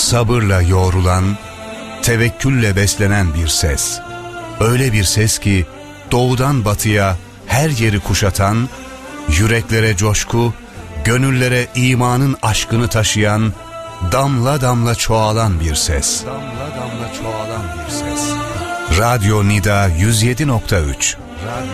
sabırla yoğrulan, tevekkülle beslenen bir ses. Öyle bir ses ki doğudan batıya her yeri kuşatan, yüreklere coşku, gönüllere imanın aşkını taşıyan, damla damla çoğalan bir ses. Damla damla çoğalan bir ses. Radyo Nida 107.3